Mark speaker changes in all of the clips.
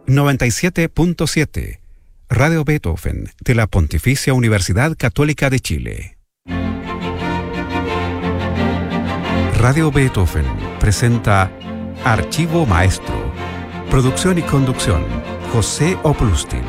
Speaker 1: 97.7 Radio Beethoven de la Pontificia Universidad Católica de Chile. Radio Beethoven presenta Archivo Maestro. Producción y conducción, José Oplustin.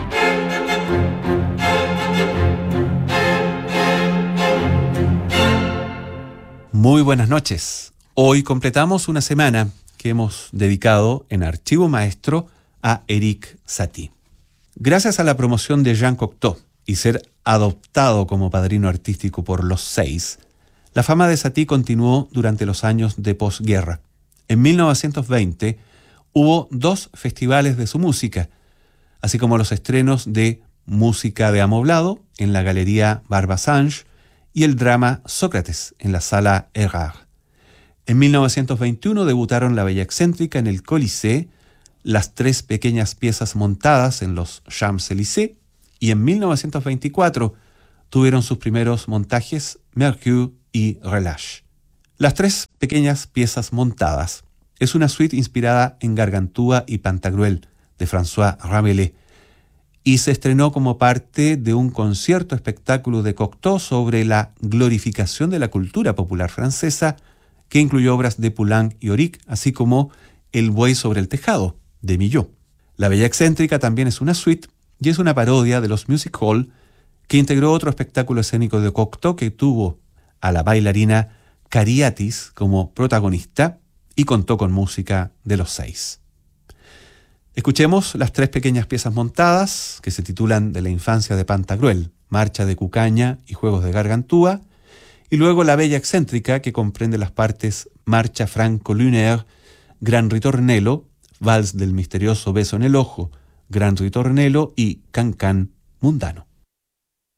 Speaker 2: Muy buenas noches. Hoy completamos una semana que hemos dedicado en Archivo Maestro a Erik Satie. Gracias a la promoción de Jean Cocteau y ser adoptado como padrino artístico por los 6, la fama de Satie continuó durante los años de posguerra. En 1920 hubo 2 festivales de su música, así como los estrenos de Música de Amoblado en la Galería Barbasange y el drama Sócrates en la Sala Erard. En 1921 debutaron La Bella Excéntrica en el Colisée, Las 3 pequeñas piezas montadas en los Champs-Élysées, y en 1924 tuvieron sus primeros montajes Mercure y Relâche. Las 3 pequeñas piezas montadas es una suite inspirada en Gargantúa y Pantagruel de François Rabelais y se estrenó como parte de un concierto espectáculo de Cocteau sobre la glorificación de la cultura popular francesa, que incluyó obras de Poulenc y Auric, así como El buey sobre el tejado, de Milhaud. La Bella Excéntrica también es una suite y es una parodia de los music hall que integró otro espectáculo escénico de Cocteau que tuvo a la bailarina Cariatis como protagonista y contó con música de los 6. Escuchemos las 3 pequeñas piezas montadas que se titulan De la infancia de Pantagruel, Marcha de Cucaña y Juegos de Gargantúa, y luego La Bella Excéntrica, que comprende las partes Marcha Franco-Lunaire, Gran Ritornello, Vals del misterioso beso en el ojo, Gran Ritornello y Can Can mundano.